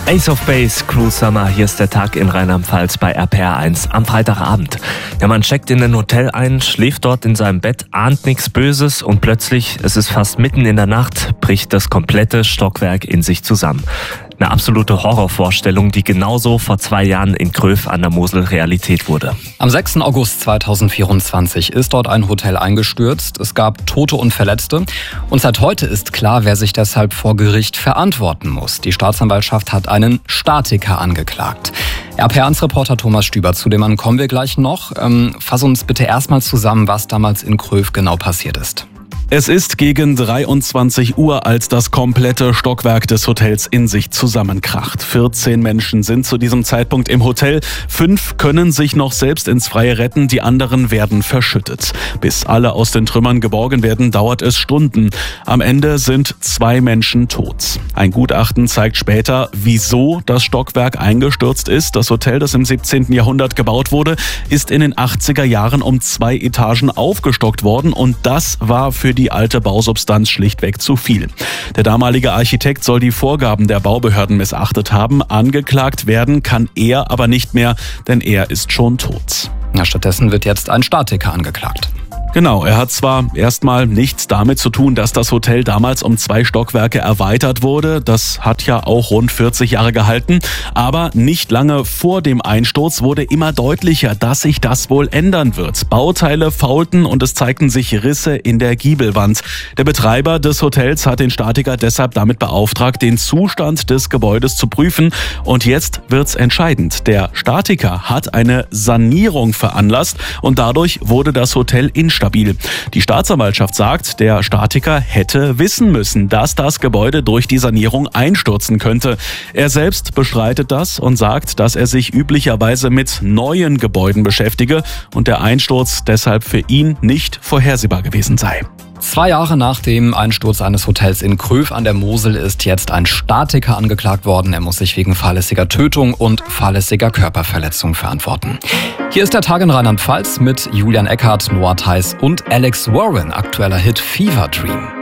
Ace of Base, Cruel Summer, hier ist der Tag in Rheinland-Pfalz bei RPR1 am Freitagabend. Ja, man checkt in ein Hotel ein, schläft dort in seinem Bett, ahnt nichts Böses und plötzlich, es ist fast mitten in der Nacht, bricht das komplette Stockwerk in sich zusammen. Eine absolute Horrorvorstellung, die genauso vor 2 Jahren in Gröf an der Mosel Realität wurde. Am 6. August 2024 ist dort ein Hotel eingestürzt. Es gab Tote und Verletzte. Und seit heute ist klar, wer sich deshalb vor Gericht verantworten muss. Die Staatsanwaltschaft hat einen Statiker angeklagt. RPR1-Reporter Thomas Stüber, zu dem Mann kommen wir gleich noch. Fass uns bitte erstmal zusammen, was damals in Gröf genau passiert ist. Es ist gegen 23 Uhr, als das komplette Stockwerk des Hotels in sich zusammenkracht. 14 Menschen sind zu diesem Zeitpunkt im Hotel. 5 können sich noch selbst ins Freie retten, die anderen werden verschüttet. Bis alle aus den Trümmern geborgen werden, dauert es Stunden. Am Ende sind 2 Menschen tot. Ein Gutachten zeigt später, wieso das Stockwerk eingestürzt ist. Das Hotel, das im 17. Jahrhundert gebaut wurde, ist in den 80er Jahren um 2 Etagen aufgestockt worden und das war für die alte Bausubstanz schlichtweg zu viel. Der damalige Architekt soll die Vorgaben der Baubehörden missachtet haben. Angeklagt werden kann er aber nicht mehr, denn er ist schon tot. Ja, stattdessen wird jetzt ein Statiker angeklagt. Genau, er hat zwar erstmal nichts damit zu tun, dass das Hotel damals um 2 Stockwerke erweitert wurde. Das hat ja auch rund 40 Jahre gehalten. Aber nicht lange vor dem Einsturz wurde immer deutlicher, dass sich das wohl ändern wird. Bauteile faulten und es zeigten sich Risse in der Giebelwand. Der Betreiber des Hotels hat den Statiker deshalb damit beauftragt, den Zustand des Gebäudes zu prüfen. Und jetzt wird's entscheidend. Der Statiker hat eine Sanierung veranlasst und dadurch wurde das Hotel instabil. Die Staatsanwaltschaft sagt, der Statiker hätte wissen müssen, dass das Gebäude durch die Sanierung einstürzen könnte. Er selbst bestreitet das und sagt, dass er sich üblicherweise mit neuen Gebäuden beschäftige und der Einsturz deshalb für ihn nicht vorhersehbar gewesen sei. 2 Jahre nach dem Einsturz eines Hotels in Gröf an der Mosel ist jetzt ein Statiker angeklagt worden. Er muss sich wegen fahrlässiger Tötung und fahrlässiger Körperverletzung verantworten. Hier ist der Tag in Rheinland-Pfalz mit Julian Eckhardt, Noah Theis und Alex Warren, aktueller Hit Fever Dream.